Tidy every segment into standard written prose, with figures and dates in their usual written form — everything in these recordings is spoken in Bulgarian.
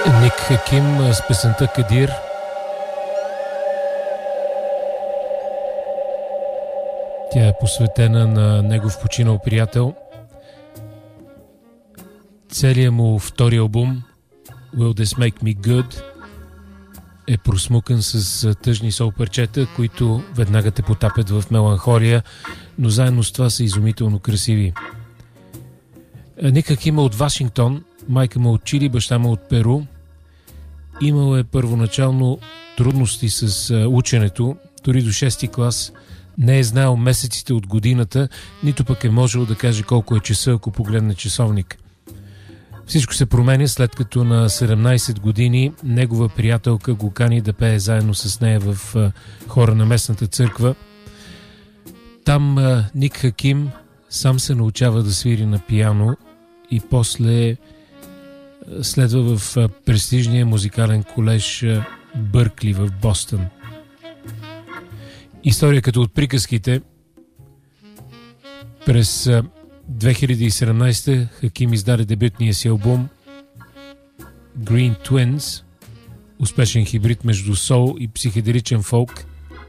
Ник Хаким с песента Кадир. Тя е посветена на негов починал приятел. Целият му втори албум Will This Make Me Good е просмукан с тъжни сол парчета, които веднага те потапят в меланхолия, но заедно с това са изумително красиви. Ник Хаким е от Вашингтон, майка му от Чили, баща му от Перу. Имал е първоначално трудности с ученето, дори до 6-ти клас не е знаел месеците от годината, нито пък е можел да каже колко е часа, ако погледне часовник. Всичко се променя след като на 17 години негова приятелка го кани да пее заедно с нея в хора на местната църква. Там Ник Хаким сам се научава да свири на пиано и после следва в престижния музикален колеж Бъркли в Бостън. История като от приказките. През 2017 Хаким издаде дебютния си албум Green Twins, успешен хибрид между соул и психоделичен фолк.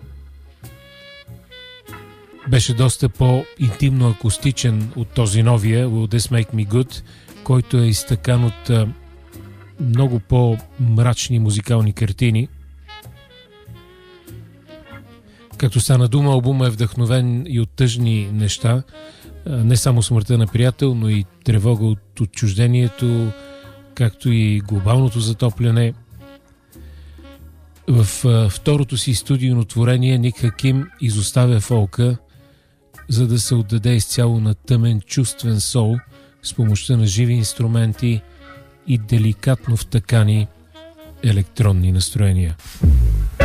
Беше доста по-интимно акустичен от този новия Will This Make Me Good, който е изтъкан от много по-мрачни музикални картини. Както стана дума, албумът е вдъхновен и от тъжни неща, не само смъртта на приятел, но и тревога от отчуждението, както и глобалното затопляне. В второто си студийно творение Ник Хаким изоставя фолка, за да се отдаде изцяло на тъмен чувствен сол с помощта на живи инструменти и деликатно втъкани електронни настроения.